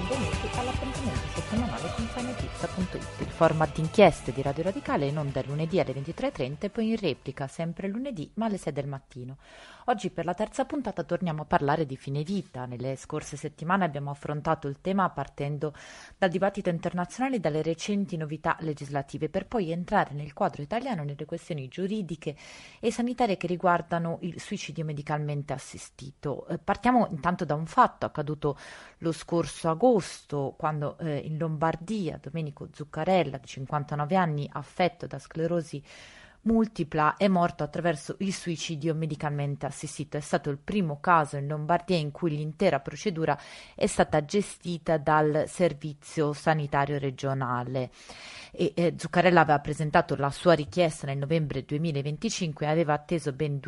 benvenuti all'appuntamento settimanale con FaiNotizia.it, il format di inchieste di Radio Radicale in onda lunedì alle 23:30 e poi in replica sempre lunedì ma alle 6 del mattino. Oggi per la terza puntata torniamo a parlare di fine vita. Nelle scorse settimane abbiamo affrontato il tema partendo dal dibattito internazionale e dalle recenti novità legislative per poi entrare nel quadro italiano nelle questioni giuridiche e sanitarie che riguardano il suicidio medicalmente assistito. Partiamo intanto da un fatto accaduto lo scorso agosto, quando in Lombardia Domenico Zuccarella, di 59 anni, affetto da sclerosi multipla, è morto attraverso il suicidio medicalmente assistito. È stato il primo caso in Lombardia in cui l'intera procedura è stata gestita dal servizio sanitario regionale. Zuccarella aveva presentato la sua richiesta nel novembre 2025 e aveva atteso ben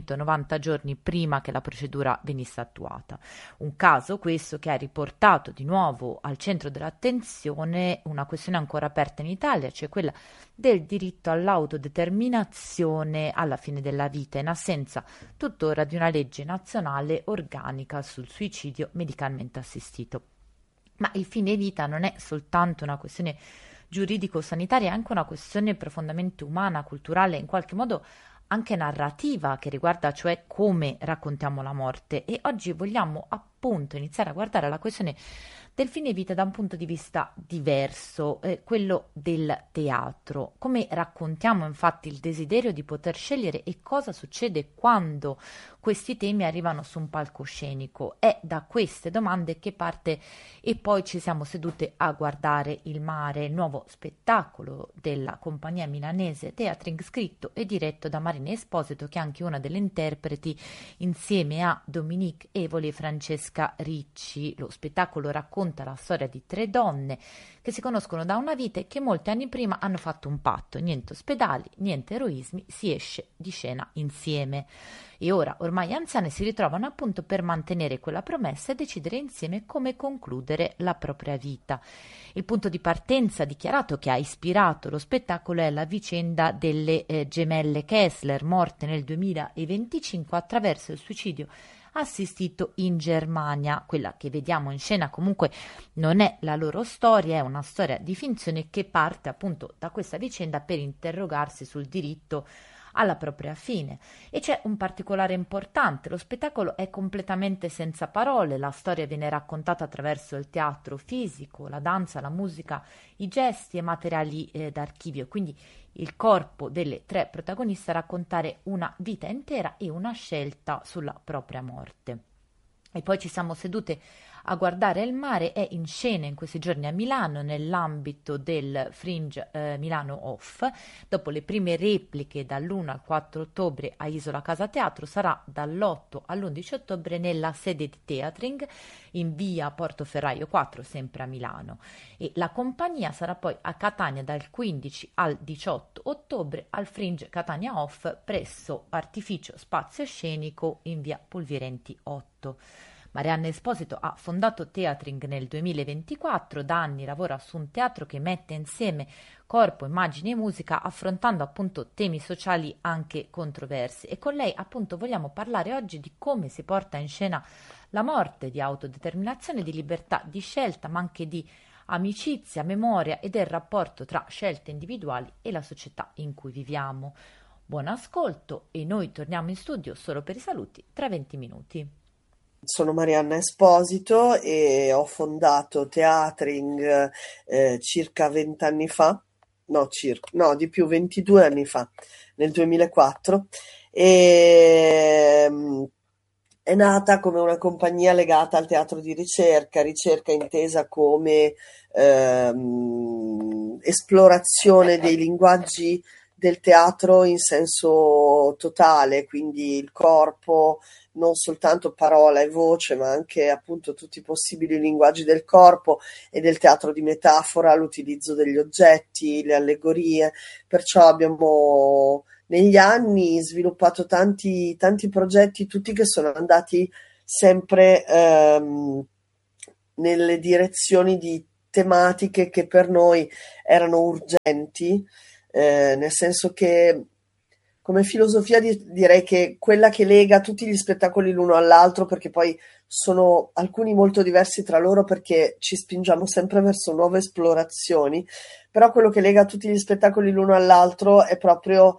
290 giorni prima che la procedura venisse attuata. Un caso questo che ha riportato di nuovo al centro dell'attenzione una questione ancora aperta in Italia, cioè quella del diritto all'autodeterminazione alla fine della vita, in assenza tuttora di una legge nazionale organica sul suicidio medicalmente assistito. Ma il fine vita non è soltanto una questione giuridico-sanitaria, è anche una questione profondamente umana, culturale, in qualche modo anche narrativa, che riguarda cioè come raccontiamo la morte. E oggi vogliamo appunto iniziare a guardare la questione del fine vita da un punto di vista diverso, quello del teatro. Come raccontiamo infatti il desiderio di poter scegliere e cosa succede quando questi temi arrivano su un palcoscenico? È da queste domande che parte E poi ci siamo sedute a guardare il mare, il nuovo spettacolo della compagnia milanese Teatring, scritto e diretto da Marina Esposito, che è anche una delle interpreti insieme a Dominique Evoli e Francesca Ricci. Lo spettacolo racconta la storia di tre donne che si conoscono da una vita e che molti anni prima hanno fatto un patto: niente ospedali, niente eroismi, si esce di scena insieme. E ora, ormai anziane, si ritrovano appunto per mantenere quella promessa e decidere insieme come concludere la propria vita. Il punto di partenza dichiarato che ha ispirato lo spettacolo è la vicenda delle gemelle Kessler, morte nel 2025 attraverso il suicidio assistito in Germania. Quella che vediamo in scena comunque non è la loro storia, è una storia di finzione che parte appunto da questa vicenda per interrogarsi sul diritto alla propria fine. E c'è un particolare importante: lo spettacolo è completamente senza parole, la storia viene raccontata attraverso il teatro fisico, la danza, la musica, i gesti e materiali d'archivio, quindi il corpo delle tre protagoniste a raccontare una vita intera e una scelta sulla propria morte. E poi ci siamo sedute a guardare il mare. È in scena in questi giorni a Milano nell'ambito del Fringe Milano Off. Dopo le prime repliche dall'1 al 4 ottobre a Isola Casa Teatro, sarà dall'8 all'11 ottobre nella sede di Teatring in via Portoferraio 4, sempre a Milano. E la compagnia sarà poi a Catania dal 15 al 18 ottobre al Fringe Catania Off presso Artificio Spazio Scenico in via Pulvirenti 8. Marianna Esposito ha fondato Teatring nel 2024, da anni lavora su un teatro che mette insieme corpo, immagini e musica, affrontando appunto temi sociali anche controversi, e con lei appunto vogliamo parlare oggi di come si porta in scena la morte, di autodeterminazione, di libertà di scelta, ma anche di amicizia, memoria e del rapporto tra scelte individuali e la società in cui viviamo. Buon ascolto, e noi torniamo in studio solo per i saluti tra 20 minuti. Sono Marianna Esposito e ho fondato Teatring circa 20 anni fa, no, di più, 22 anni fa, nel 2004, e è nata come una compagnia legata al teatro di ricerca intesa come esplorazione dei linguaggi del teatro in senso totale, quindi il corpo, non soltanto parola e voce, ma anche appunto tutti i possibili linguaggi del corpo e del teatro di metafora, l'utilizzo degli oggetti, le allegorie. Perciò abbiamo negli anni sviluppato tanti progetti, tutti che sono andati sempre nelle direzioni di tematiche che per noi erano urgenti, nel senso che come filosofia direi che quella che lega tutti gli spettacoli l'uno all'altro, perché poi sono alcuni molto diversi tra loro perché ci spingiamo sempre verso nuove esplorazioni, però quello che lega tutti gli spettacoli l'uno all'altro è proprio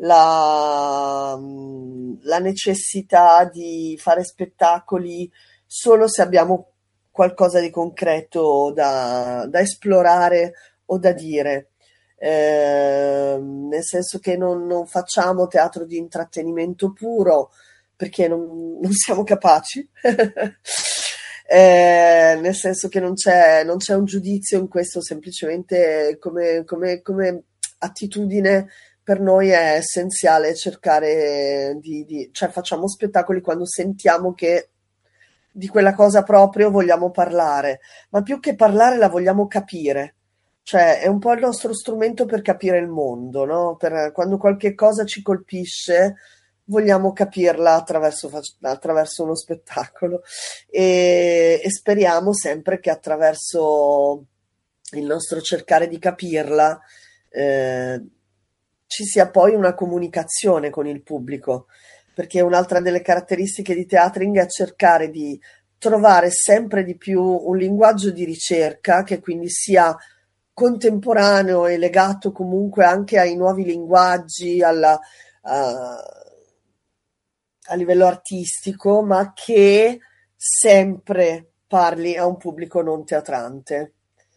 la necessità di fare spettacoli solo se abbiamo qualcosa di concreto da esplorare o da dire. Nel senso che non facciamo teatro di intrattenimento puro perché non siamo capaci. Nel senso che non c'è un giudizio in questo, semplicemente come attitudine per noi è essenziale cercare cioè facciamo spettacoli quando sentiamo che di quella cosa proprio vogliamo parlare, ma più che parlare la vogliamo capire. Cioè, è un po' il nostro strumento per capire il mondo, no? Quando qualche cosa ci colpisce, vogliamo capirla attraverso uno spettacolo e speriamo sempre che attraverso il nostro cercare di capirla eh, ci sia poi una comunicazione con il pubblico, perché un'altra delle caratteristiche di Teatring è cercare di trovare sempre di più un linguaggio di ricerca che quindi sia contemporaneo e legato comunque anche ai nuovi linguaggi, a livello artistico, ma che sempre parli a un pubblico non teatrante.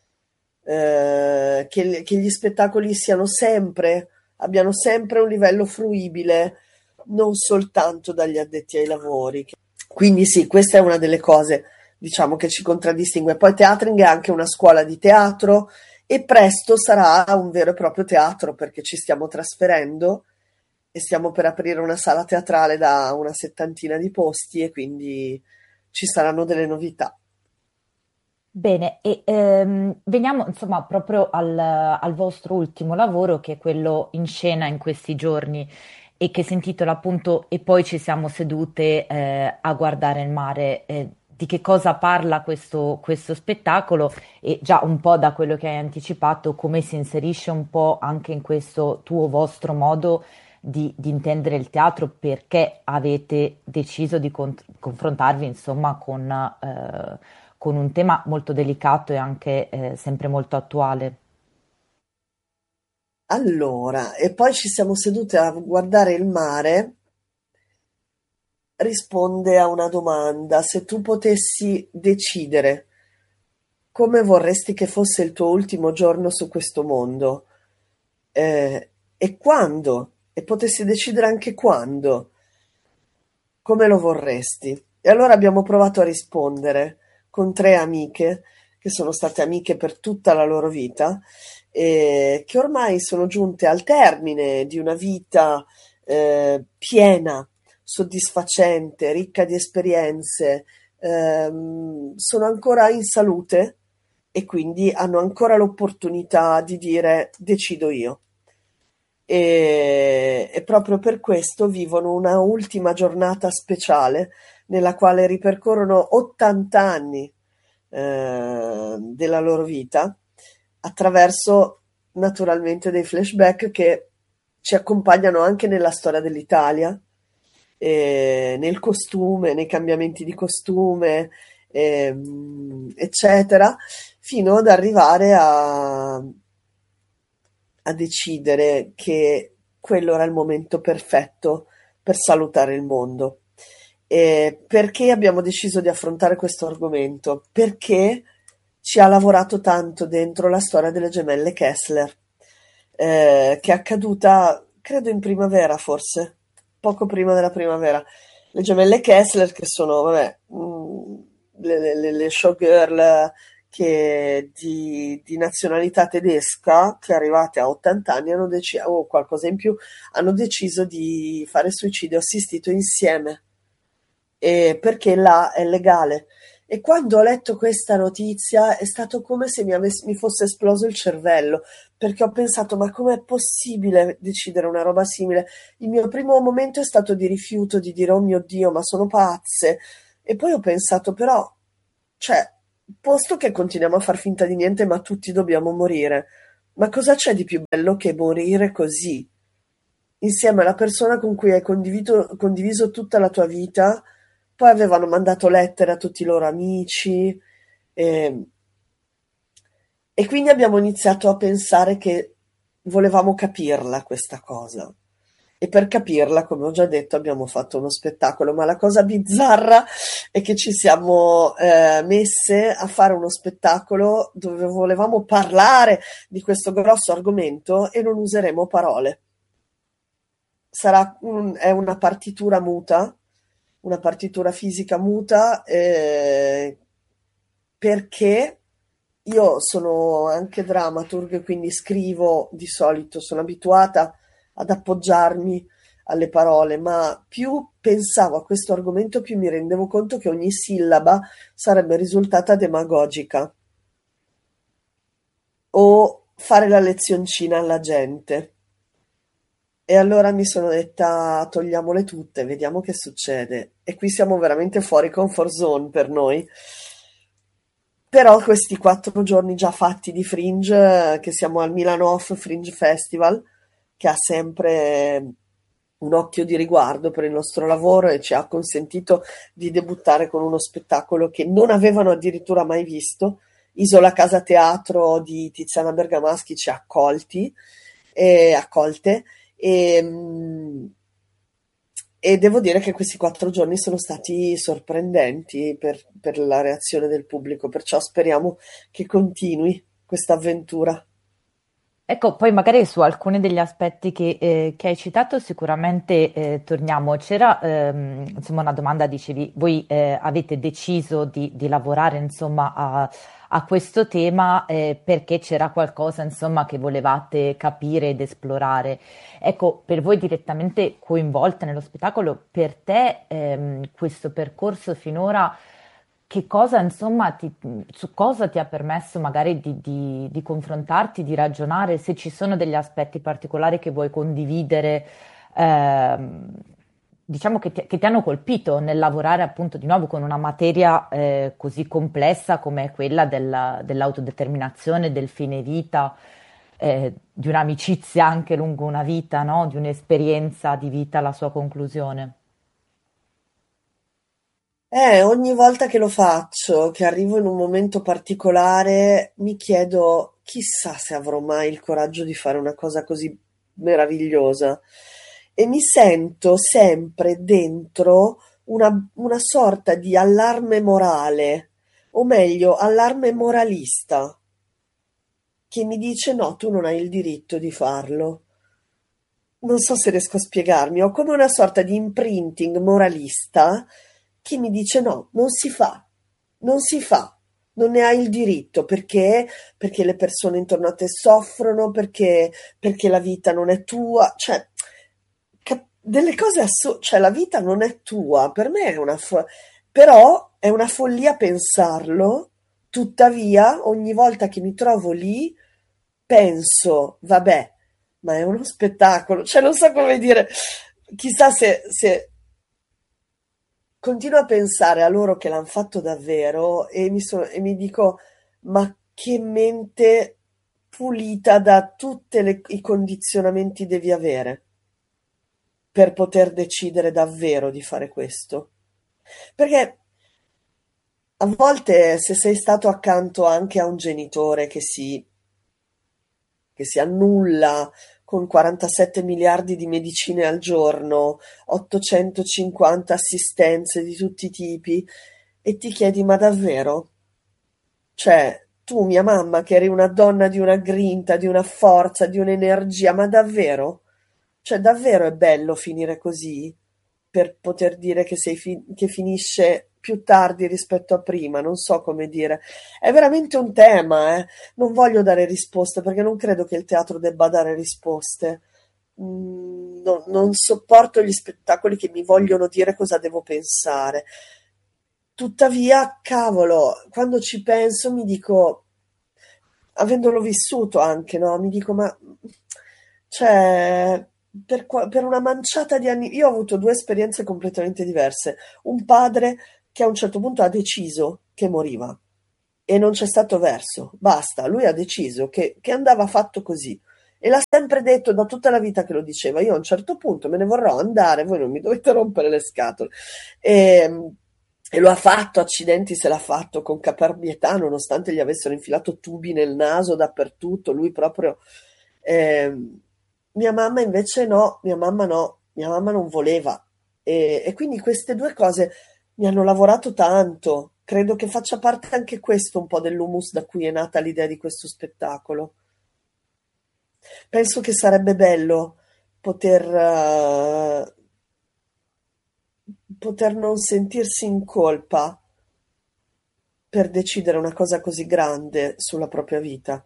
Che gli spettacoli abbiano sempre un livello fruibile, non soltanto dagli addetti ai lavori. Quindi sì, questa è una delle cose, diciamo, che ci contraddistingue. Poi Teatring è anche una scuola di teatro e presto sarà un vero e proprio teatro perché ci stiamo trasferendo e stiamo per aprire una sala teatrale da una settantina di posti e quindi ci saranno delle novità. Bene, e veniamo insomma proprio al vostro ultimo lavoro, che è quello in scena in questi giorni e che si intitola appunto E poi ci siamo sedute a guardare il mare. Di che cosa parla questo spettacolo? E già un po' da quello che hai anticipato, come si inserisce un po' anche in questo tuo vostro modo di intendere il teatro, perché avete deciso di confrontarvi insomma con un tema molto delicato e anche sempre molto attuale. Allora, e poi ci siamo sedute a guardare il mare, risponde a una domanda: se tu potessi decidere come vorresti che fosse il tuo ultimo giorno su questo mondo, e quando, e potessi decidere anche quando, come lo vorresti? E allora abbiamo provato a rispondere con tre amiche, che sono state amiche per tutta la loro vita, e che ormai sono giunte al termine di una vita piena, soddisfacente, ricca di esperienze, sono ancora in salute e quindi hanno ancora l'opportunità di dire decido io. E proprio per questo vivono una ultima giornata speciale nella quale ripercorrono 80 anni della loro vita attraverso naturalmente dei flashback che ci accompagnano anche nella storia dell'Italia, nel costume, nei cambiamenti di costume, eccetera, fino ad arrivare a decidere che quello era il momento perfetto per salutare il mondo. Perché abbiamo deciso di affrontare questo argomento? Perché ci ha lavorato tanto dentro la storia delle gemelle Kessler, che è accaduta, credo, in primavera, forse, poco prima della primavera. Le gemelle Kessler, che sono, vabbè, le showgirl di nazionalità tedesca, che arrivate a 80 anni o qualcosa in più, hanno deciso di fare suicidio assistito insieme, perché là è legale. E quando ho letto questa notizia è stato come se mi fosse esploso il cervello, perché ho pensato, ma com'è possibile decidere una roba simile? Il mio primo momento è stato di rifiuto, di dire, oh mio Dio, ma sono pazze. E poi ho pensato, però, cioè, posto che continuiamo a far finta di niente, ma tutti dobbiamo morire, ma cosa c'è di più bello che morire così? insieme alla persona con cui hai condiviso tutta la tua vita, poi avevano mandato lettere a tutti i loro amici, e, e quindi abbiamo iniziato a pensare che volevamo capirla questa cosa. E per capirla, come ho già detto, abbiamo fatto uno spettacolo, ma la cosa bizzarra è che ci siamo messe a fare uno spettacolo dove volevamo parlare di questo grosso argomento e non useremo parole. È una partitura muta, una partitura fisica muta, perché io sono anche drammaturg, quindi scrivo di solito, sono abituata ad appoggiarmi alle parole, ma più pensavo a questo argomento, più mi rendevo conto che ogni sillaba sarebbe risultata demagogica o fare la lezioncina alla gente. E allora mi sono detta, togliamole tutte, vediamo che succede. E qui siamo veramente fuori comfort zone per noi. Però questi 4 giorni già fatti di Fringe, che siamo al Milano Off Fringe Festival, che ha sempre un occhio di riguardo per il nostro lavoro e ci ha consentito di debuttare con uno spettacolo che non avevano addirittura mai visto. Isola Casa Teatro di Tiziana Bergamaschi ci ha accolte e, e devo dire che questi 4 giorni sono stati sorprendenti per la reazione del pubblico, perciò speriamo che continui questa avventura. Ecco, poi magari su alcuni degli aspetti che hai citato sicuramente torniamo. C'era insomma una domanda, dicevi, voi avete deciso di lavorare insomma a questo tema perché c'era qualcosa insomma che volevate capire ed esplorare. Ecco, per voi direttamente coinvolte nello spettacolo, per te questo percorso finora che cosa, insomma, su cosa ti ha permesso magari di confrontarti, di ragionare, se ci sono degli aspetti particolari che vuoi condividere, ehm, diciamo che ti hanno colpito nel lavorare appunto di nuovo con una materia così complessa come quella dell'autodeterminazione, del fine vita, di un'amicizia anche lungo una vita, no? Di un'esperienza di vita alla sua conclusione. Ogni volta che lo faccio, che arrivo in un momento particolare, mi chiedo, chissà se avrò mai il coraggio di fare una cosa così meravigliosa. E mi sento sempre dentro una sorta di allarme morale, o meglio, allarme moralista, che mi dice no, tu non hai il diritto di farlo. Non so se riesco a spiegarmi, ho come una sorta di imprinting moralista che mi dice no, non si fa, non si fa, non ne hai il diritto perché le persone intorno a te soffrono, perché la vita non è tua, cioè delle cose assurde, cioè la vita non è tua, per me è però è una follia pensarlo, tuttavia ogni volta che mi trovo lì penso, vabbè, ma è uno spettacolo, cioè non so come dire, chissà se continuo a pensare a loro che l'hanno fatto davvero e mi dico, ma che mente pulita da tutti i condizionamenti devi avere per poter decidere davvero di fare questo. Perché a volte se sei stato accanto anche a un genitore che si annulla con 47 miliardi di medicine al giorno, 850 assistenze di tutti i tipi, e ti chiedi, ma davvero? Cioè, tu, mia mamma, che eri una donna di una grinta, di una forza, di un'energia, ma davvero? Cioè, davvero è bello finire così? Per poter dire che finisce più tardi rispetto a prima, non so come dire. È veramente un tema, eh? Non voglio dare risposte perché non credo che il teatro debba dare risposte. Non sopporto gli spettacoli che mi vogliono dire cosa devo pensare. Tuttavia, cavolo, quando ci penso mi dico, avendolo vissuto anche, no? Mi dico, ma cioè, per una manciata di anni, io ho avuto due esperienze completamente diverse. Un padre che a un certo punto ha deciso che moriva e non c'è stato verso, basta, lui ha deciso che andava fatto così E l'ha sempre detto da tutta la vita che lo diceva. Io a un certo punto me ne vorrò andare, voi non mi dovete rompere le scatole. E, e lo ha fatto, accidenti se l'ha fatto con caparbietà, nonostante gli avessero infilato tubi nel naso dappertutto. Lui proprio. Mia mamma invece no, mia mamma no, mia mamma non voleva. E quindi queste due cose mi hanno lavorato tanto. Credo che faccia parte anche questo un po' dell'humus da cui è nata l'idea di questo spettacolo. Penso che sarebbe bello poter, poter non sentirsi in colpa per decidere una cosa così grande sulla propria vita.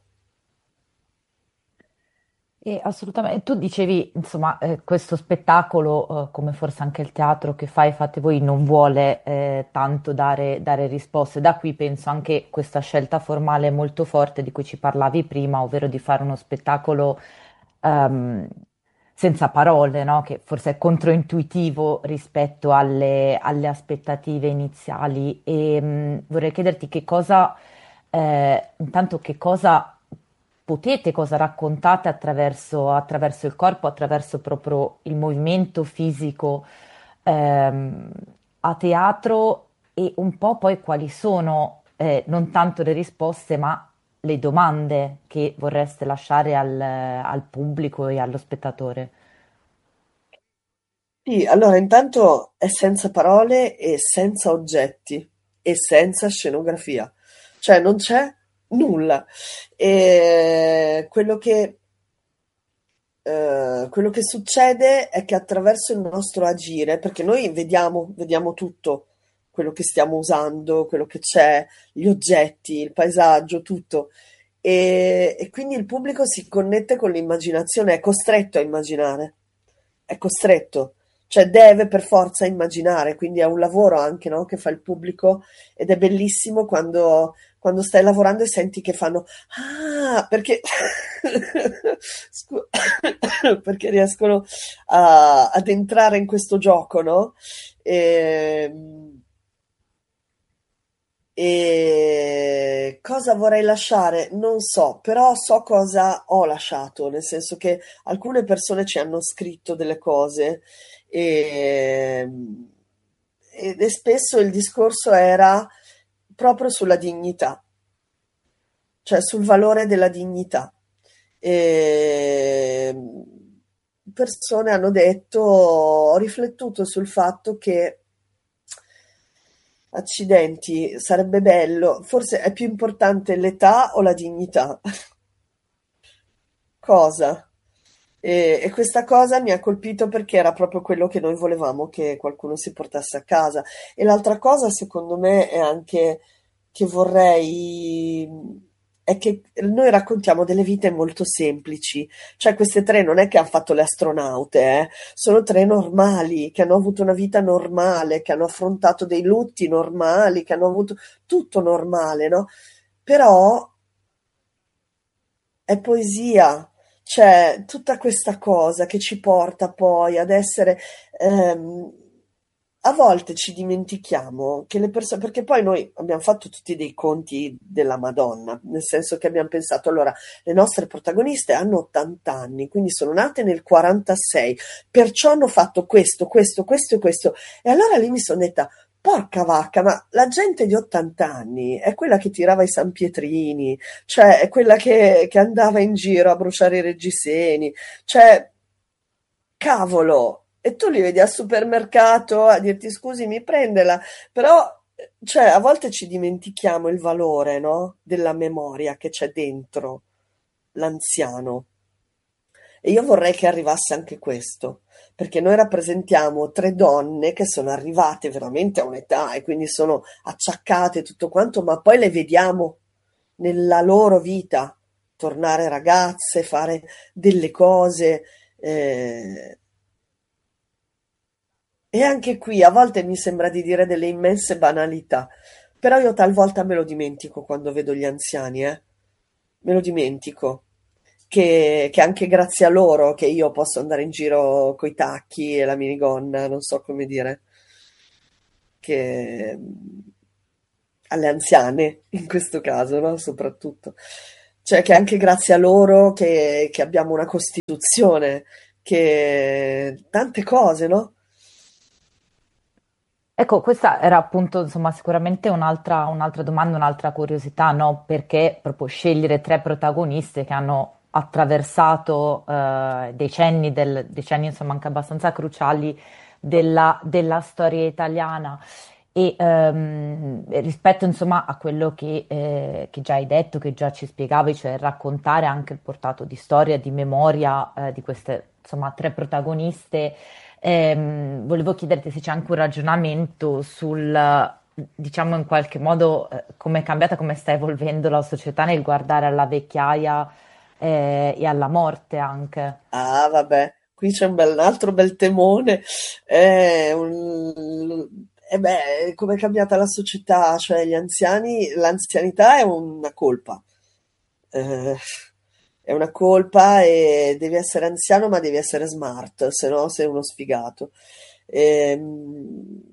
Assolutamente, tu dicevi, insomma, questo spettacolo, come forse anche il teatro che fate voi, non vuole tanto dare risposte. Da qui penso anche questa scelta formale molto forte di cui ci parlavi prima, ovvero di fare uno spettacolo ehm, senza parole, no? Che forse è controintuitivo rispetto alle aspettative iniziali. E vorrei chiederti che cosa, intanto che cosa potete, cosa raccontate attraverso il corpo, attraverso proprio il movimento fisico ehm, a teatro e un po' poi quali sono non tanto le risposte, ma le domande che vorreste lasciare al pubblico e allo spettatore. Sì, allora intanto è senza parole e senza oggetti e senza scenografia, cioè non c'è nulla. E quello che succede è che attraverso il nostro agire, perché noi vediamo tutto, quello che stiamo usando, quello che c'è, gli oggetti, il paesaggio, tutto. E quindi il pubblico si connette con l'immaginazione, è costretto a immaginare, è costretto, cioè deve per forza immaginare, quindi è un lavoro anche, no, che fa il pubblico ed è bellissimo quando stai lavorando e senti che fanno ah, perché scu- perché riescono ad entrare in questo gioco, no? E, e cosa vorrei lasciare? Non so, però so cosa ho lasciato, nel senso che alcune persone ci hanno scritto delle cose e, e spesso il discorso era proprio sulla dignità, cioè sul valore della dignità. E persone hanno detto, ho riflettuto sul fatto che accidenti, sarebbe bello, forse è più importante l'età o la dignità? Cosa? E questa cosa mi ha colpito perché era proprio quello che noi volevamo che qualcuno si portasse a casa. E l'altra cosa, secondo me, è anche che vorrei, è che noi raccontiamo delle vite molto semplici. Cioè, queste tre non è che hanno fatto le astronaute, sono tre normali, che hanno avuto una vita normale, che hanno affrontato dei lutti normali, che hanno avuto tutto normale, no? Però è poesia, cioè tutta questa cosa che ci porta poi ad essere. ehm, a volte ci dimentichiamo che le persone, perché poi noi abbiamo fatto tutti dei conti della Madonna, nel senso che abbiamo pensato, allora, le nostre protagoniste hanno 80 anni, quindi sono nate nel 46, perciò hanno fatto questo, questo, questo e questo. E allora lì mi sono detta, porca vacca, ma la gente di 80 anni è quella che tirava i San Pietrini, cioè è quella che andava in giro a bruciare i reggiseni, cioè cavolo, e tu li vedi al supermercato a dirti scusi, mi prendela, però cioè, a volte ci dimentichiamo il valore, no? Della memoria che c'è dentro l'anziano. E io vorrei che arrivasse anche questo, perché noi rappresentiamo tre donne che sono arrivate veramente a un'età e quindi sono acciaccate e tutto quanto, ma poi le vediamo nella loro vita tornare ragazze, fare delle cose. eh, e anche qui a volte mi sembra di dire delle immense banalità, però io talvolta me lo dimentico quando vedo gli anziani, eh. Me lo dimentico. Che anche grazie a loro che io posso andare in giro coi tacchi e la minigonna, non so come dire, che alle anziane in questo caso, no? Soprattutto. Cioè che è anche grazie a loro che abbiamo una Costituzione, che tante cose, no? Ecco, questa era appunto, insomma, sicuramente un'altra domanda, un'altra curiosità, no? Perché proprio scegliere tre protagoniste che hanno attraversato decenni, insomma, anche abbastanza cruciali della storia italiana. E rispetto, insomma, a quello che già hai detto, che già ci spiegavi, cioè raccontare anche il portato di storia, di memoria, di queste, insomma, tre protagoniste. Volevo chiederti se c'è anche un ragionamento sul, diciamo in qualche modo, come è cambiata, come sta evolvendo la società nel guardare alla vecchiaia, e alla morte anche. Ah, vabbè, qui c'è un altro bel temone. Come è cambiata la società? Cioè, gli anziani, l'anzianità è una colpa. Eh, è una colpa e devi essere anziano, ma devi essere smart, se no sei uno sfigato. Ehm,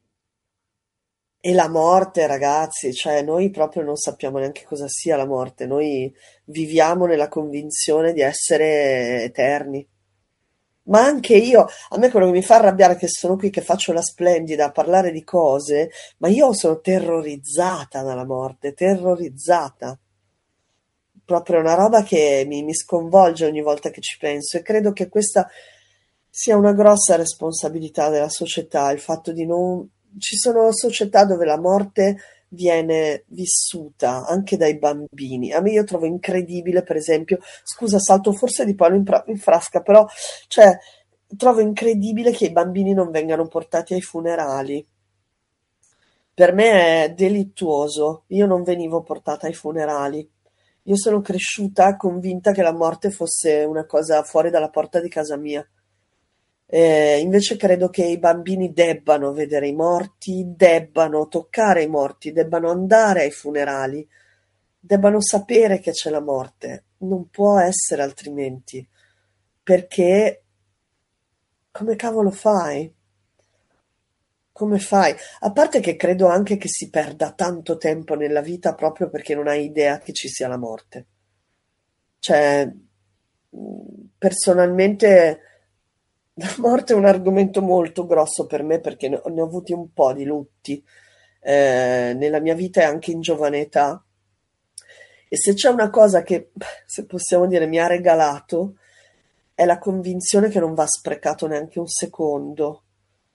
E la morte, ragazzi, cioè noi proprio non sappiamo neanche cosa sia la morte, noi viviamo nella convinzione di essere eterni. Ma anche io, a me quello che mi fa arrabbiare è che sono qui che faccio la splendida a parlare di cose, ma io sono terrorizzata dalla morte, terrorizzata. Proprio una roba che mi sconvolge ogni volta che ci penso e credo che questa sia una grossa responsabilità della società, il fatto di non... Ci sono società dove la morte viene vissuta anche dai bambini. A me io trovo incredibile, per esempio, scusa, salto forse di palo in frasca, però, cioè, trovo incredibile che i bambini non vengano portati ai funerali. Per me è delittuoso. Io non venivo portata ai funerali. Io sono cresciuta convinta che la morte fosse una cosa fuori dalla porta di casa mia. Invece credo che i bambini debbano vedere i morti, debbano toccare i morti, debbano andare ai funerali, debbano sapere che c'è la morte. Non può essere altrimenti. Perché come cavolo fai? Come fai? A parte che credo anche che si perda tanto tempo nella vita proprio perché non hai idea che ci sia la morte. Cioè, personalmente la morte è un argomento molto grosso per me perché ne ho avuti un po' di lutti nella mia vita e anche in giovane età. E se c'è una cosa che, se possiamo dire, mi ha regalato, è la convinzione che non va sprecato neanche un secondo,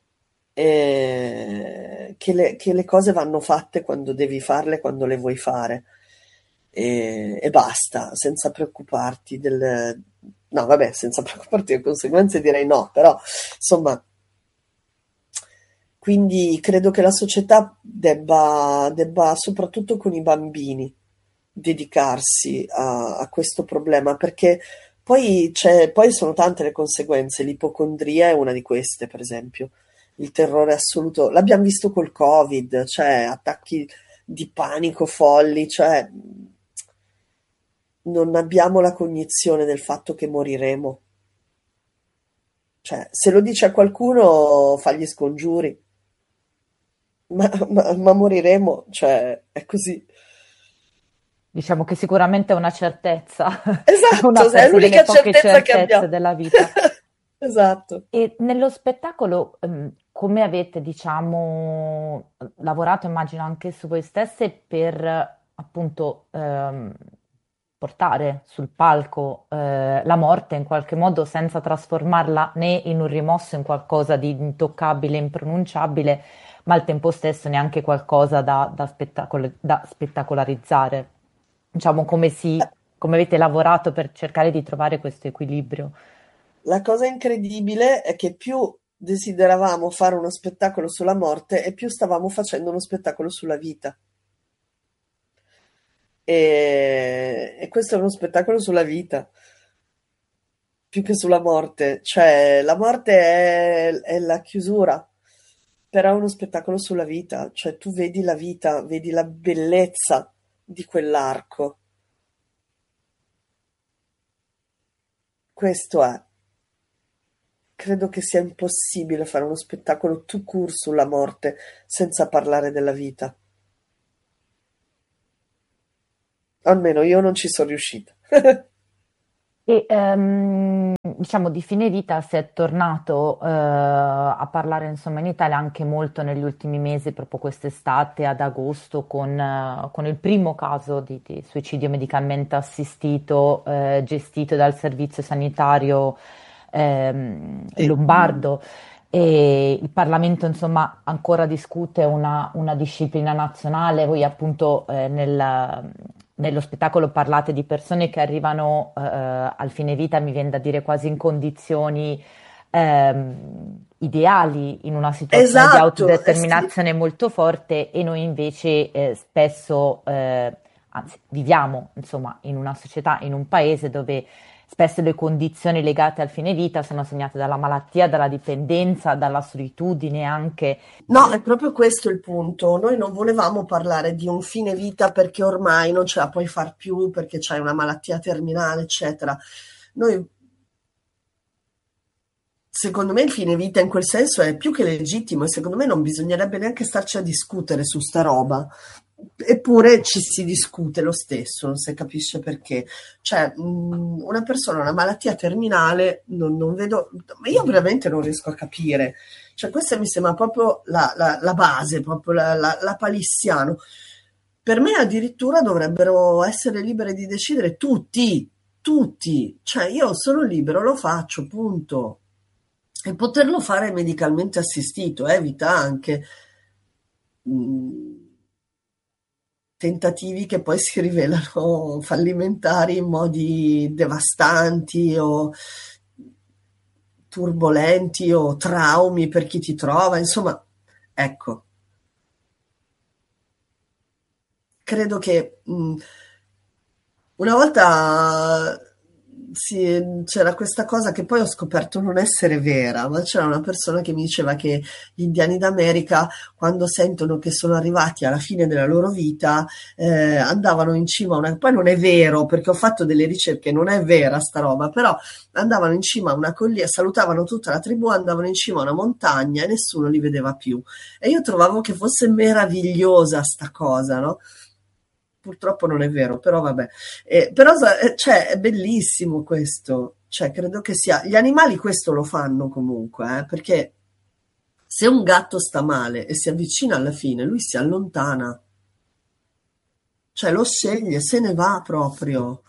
che le cose vanno fatte quando devi farle, quando le vuoi fare. E basta, senza preoccuparti del... No, vabbè, senza preoccuparti delle conseguenze direi no, però insomma, quindi credo che la società debba soprattutto con i bambini, dedicarsi a questo problema, perché poi sono tante le conseguenze, l'ipocondria è una di queste, per esempio, il terrore assoluto, l'abbiamo visto col Covid, cioè attacchi di panico folli, cioè non abbiamo la cognizione del fatto che moriremo. Cioè, se lo dice a qualcuno, fa gli scongiuri, ma moriremo, cioè, è così. Diciamo che sicuramente è una certezza, è Esatto, è forse delle l'unica poche certezza che certezze abbiamo. della vita. Esatto. E nello spettacolo, come avete, diciamo, lavorato, immagino anche su voi stesse per appunto portare sul palco la morte in qualche modo senza trasformarla né in un rimosso, in qualcosa di intoccabile, impronunciabile, ma al tempo stesso neanche qualcosa da spettacolarizzare. Diciamo, come avete lavorato per cercare di trovare questo equilibrio. La cosa incredibile è che più desideravamo fare uno spettacolo sulla morte e più stavamo facendo uno spettacolo sulla vita. E questo è uno spettacolo sulla vita, più che sulla morte. Cioè, la morte è la chiusura, però è uno spettacolo sulla vita. Cioè, tu vedi la vita, vedi la bellezza di quell'arco. Questo è. Credo che sia impossibile fare uno spettacolo tout court sulla morte senza parlare della vita. Almeno io non ci sono riuscita. E diciamo di fine vita si è tornato a parlare insomma in Italia anche molto negli ultimi mesi, proprio quest'estate ad agosto, con il primo caso di suicidio medicalmente assistito gestito dal servizio sanitario Sì. lombardo. E il Parlamento, insomma, ancora discute una disciplina nazionale. Voi, appunto, nello spettacolo parlate di persone che arrivano al fine vita, mi viene da dire quasi in condizioni ideali, in una situazione di Esatto, eh sì. autodeterminazione molto forte, e noi invece spesso, anzi, viviamo, insomma, in una società, in un paese dove spesso le condizioni legate al fine vita sono segnate dalla malattia, dalla dipendenza, dalla solitudine anche. No, è proprio questo il punto. Noi non volevamo parlare di un fine vita perché ormai non ce la puoi far più, perché c'hai una malattia terminale, eccetera. Noi, secondo me, il fine vita in quel senso è più che legittimo e secondo me non bisognerebbe neanche starci a discutere su sta roba. Eppure ci si discute lo stesso, non si capisce perché. Cioè, una persona ha una malattia terminale, non vedo, ma io veramente non riesco a capire. Cioè, questa mi sembra proprio la base, proprio la palissiano. Per me addirittura dovrebbero essere liberi di decidere tutti, tutti. Cioè, io sono libero, lo faccio, punto. E poterlo fare medicalmente assistito evita anche mh, tentativi che poi si rivelano fallimentari in modi devastanti o turbolenti o traumi per chi ti trova, insomma, ecco, credo che una volta c'era questa cosa che poi ho scoperto non essere vera, ma c'era una persona che mi diceva che gli indiani d'America, quando sentono che sono arrivati alla fine della loro vita, andavano in cima a una... Poi non è vero, perché ho fatto delle ricerche, non è vera sta roba, però andavano in cima a una collina, salutavano tutta la tribù, andavano in cima a una montagna e nessuno li vedeva più. E io trovavo che fosse meravigliosa sta cosa, no? Purtroppo non è vero, però vabbè. Però cioè, è bellissimo questo. Cioè, credo che sia... Gli animali questo lo fanno comunque, perché se un gatto sta male e si avvicina alla fine, lui si allontana. Cioè, lo sceglie, se ne va proprio.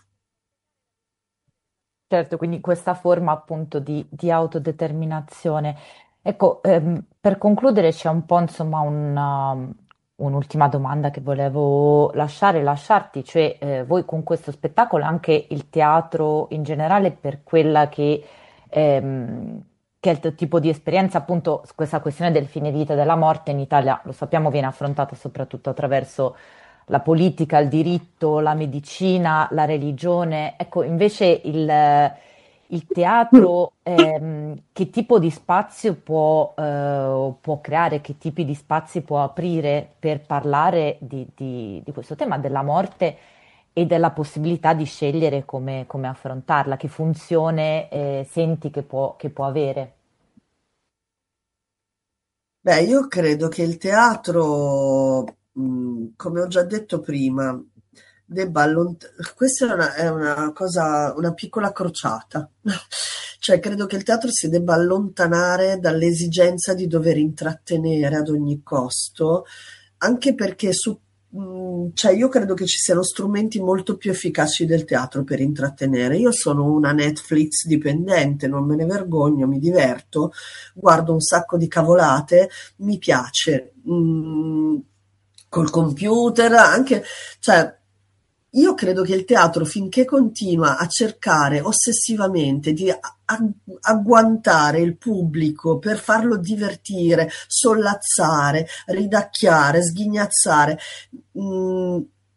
Certo, quindi questa forma appunto di autodeterminazione. Ecco, per concludere c'è un po' insomma un'ultima domanda che volevo lasciarti, cioè voi con questo spettacolo, anche il teatro in generale, per quella ehm, che è il tipo di esperienza, appunto questa questione del fine vita e della morte in Italia, lo sappiamo, viene affrontata soprattutto attraverso la politica, il diritto, la medicina, la religione. Ecco, invece il teatro, che tipo di spazio può creare, che tipi di spazi può aprire per parlare di questo tema della morte e della possibilità di scegliere come affrontarla, che funzione, senti che può avere? Beh, io credo che il teatro, come ho già detto prima, debba allontanare. Questa è una cosa, una piccola crociata. Cioè, credo che il teatro si debba allontanare dall'esigenza di dover intrattenere ad ogni costo, anche perché cioè io credo che ci siano strumenti molto più efficaci del teatro per intrattenere. Io sono una Netflix dipendente, non me ne vergogno, mi diverto, guardo un sacco di cavolate, mi piace. Col computer, anche, cioè, io credo che il teatro, finché continua a cercare ossessivamente di agguantare il pubblico per farlo divertire, sollazzare, ridacchiare, sghignazzare, mh,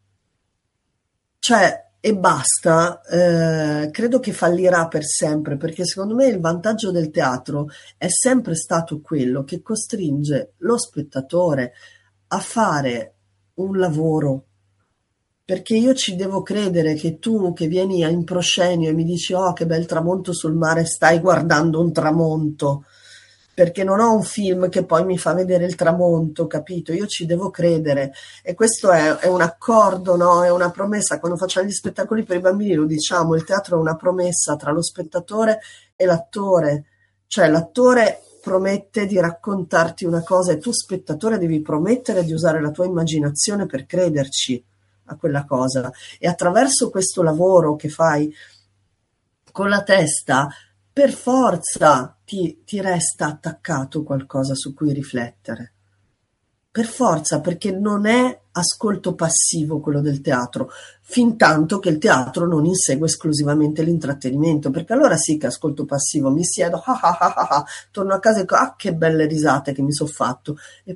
cioè, e basta, credo che fallirà per sempre, perché secondo me il vantaggio del teatro è sempre stato quello che costringe lo spettatore a fare un lavoro. Perché io ci devo credere che tu che vieni in proscenio e mi dici oh che bel tramonto sul mare, stai guardando un tramonto. perché non ho un film che poi mi fa vedere il tramonto, capito? Io ci devo credere e questo è un accordo, no? È una promessa. Quando facciamo gli spettacoli per i bambini lo diciamo, il teatro è una promessa tra lo spettatore e l'attore, cioè l'attore promette di raccontarti una cosa e tu spettatore devi promettere di usare la tua immaginazione per crederci a quella cosa e attraverso questo lavoro che fai con la testa, per forza ti resta attaccato qualcosa su cui riflettere. Per forza, perché non è ascolto passivo quello del teatro, fin tanto che il teatro non insegue esclusivamente l'intrattenimento, perché allora sì che ascolto passivo, mi siedo, torno a casa e dico, ah che belle risate che mi sono fatto, e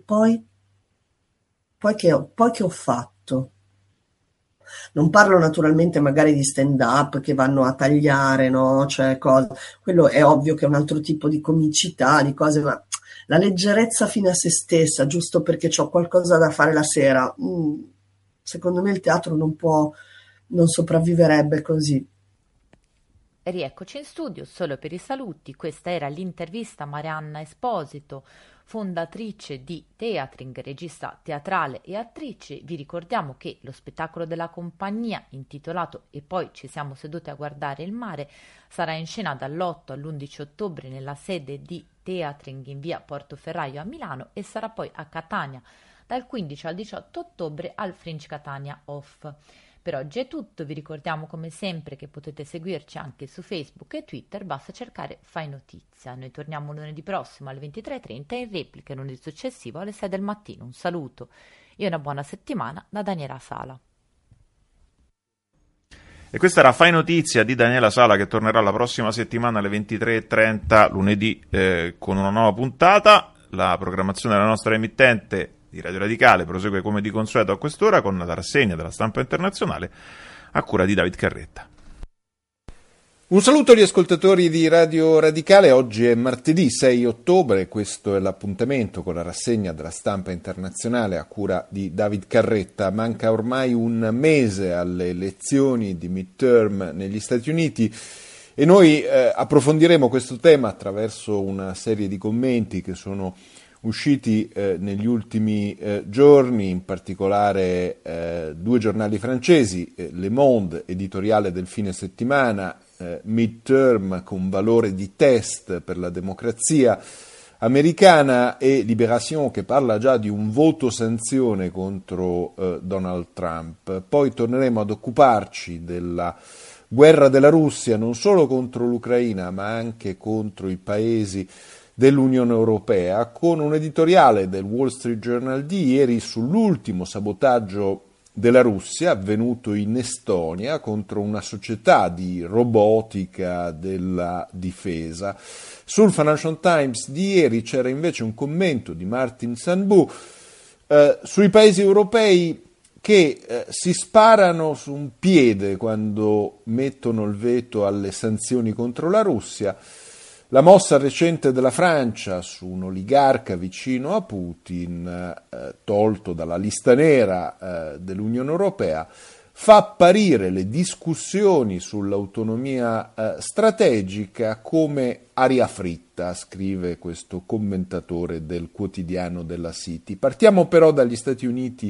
poi che ho fatto? Non parlo naturalmente magari di stand-up che vanno a tagliare, no? Cioè, quello è ovvio che è un altro tipo di comicità, di cose, ma la leggerezza fine a se stessa, giusto perché ho qualcosa da fare la sera, secondo me il teatro non sopravviverebbe così. Rieccoci in studio solo per i saluti. Questa era l'intervista a Marianna Esposito, fondatrice di Teatring, regista teatrale e attrice. Vi ricordiamo che lo spettacolo della compagnia, intitolato E poi ci siamo seduti a guardare il mare, sarà in scena dall'8 all'11 ottobre nella sede di Teatring in via Portoferraio a Milano e sarà poi a Catania dal 15 al 18 ottobre al Fringe Catania Off. Per oggi è tutto, vi ricordiamo come sempre che potete seguirci anche su Facebook e Twitter, basta cercare Fai Notizia. Noi torniamo lunedì prossimo alle 23:30 e in replica lunedì successivo alle 6 del mattino. Un saluto e una buona settimana da Daniela Sala. E questa era Fai Notizia di Daniela Sala, che tornerà la prossima settimana alle 23:30 lunedì con una nuova puntata. La programmazione della nostra emittente di Radio Radicale prosegue come di consueto a quest'ora con la rassegna della stampa internazionale a cura di David Carretta. Un saluto agli ascoltatori di Radio Radicale. Oggi è martedì 6 ottobre, questo è l'appuntamento con la rassegna della stampa internazionale a cura di David Carretta. Manca ormai un mese alle elezioni di midterm negli Stati Uniti e noi approfondiremo questo tema attraverso una serie di commenti che sono usciti negli ultimi giorni, in particolare due giornali francesi, Le Monde, editoriale del fine settimana, midterm con valore di test per la democrazia americana, e Libération, che parla già di un voto sanzione contro Donald Trump. Poi torneremo ad occuparci della guerra della Russia non solo contro l'Ucraina ma anche contro i paesi dell'Unione Europea, con un editoriale del Wall Street Journal di ieri sull'ultimo sabotaggio della Russia avvenuto in Estonia contro una società di robotica della difesa. Sul Financial Times di ieri c'era invece un commento di Martin Sanbu sui paesi europei che si sparano su un piede quando mettono il veto alle sanzioni contro la Russia. La mossa recente della Francia su un oligarca vicino a Putin, tolto dalla lista nera dell'Unione Europea, fa apparire le discussioni sull'autonomia strategica come aria fritta, scrive questo commentatore del quotidiano della City. Partiamo però dagli Stati Uniti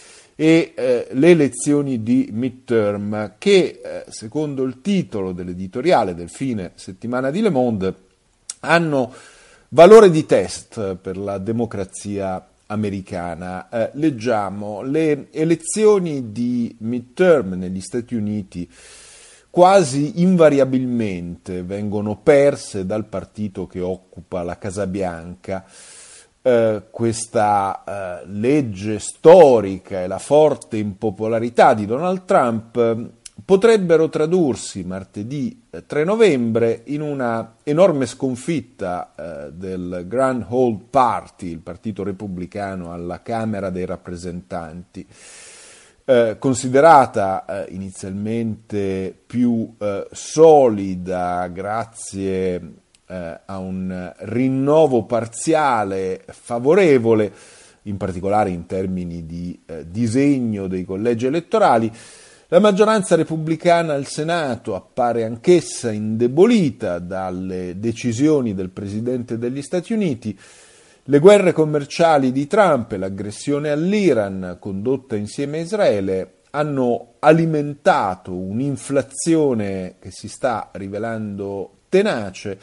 e le elezioni di midterm che, secondo il titolo dell'editoriale del fine settimana di Le Monde, hanno valore di test per la democrazia americana. Leggiamo: le elezioni di midterm negli Stati Uniti quasi invariabilmente vengono perse dal partito che occupa la Casa Bianca. Questa legge storica e la forte impopolarità di Donald Trump potrebbero tradursi martedì 3 novembre in una enorme sconfitta del Grand Old Party, il partito repubblicano alla Camera dei rappresentanti, considerata inizialmente più solida grazie a un rinnovo parziale favorevole, in particolare in termini di disegno dei collegi elettorali. La maggioranza repubblicana al Senato appare anch'essa indebolita dalle decisioni del Presidente degli Stati Uniti. Le guerre commerciali di Trump e l'aggressione all'Iran, condotta insieme a Israele, hanno alimentato un'inflazione che si sta rivelando tenace